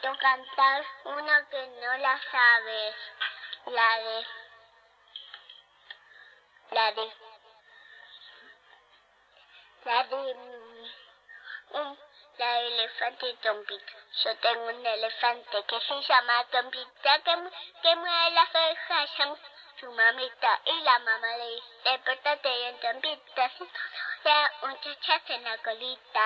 necesito cantar una que no la sabes. La de la de elefante y Tompita. Yo tengo un elefante que se llama Tompita, que mueve las orejas, llama su mamita, y la mamá le dice, pórtate bien, Tompita, si no se un chachazo en la colita.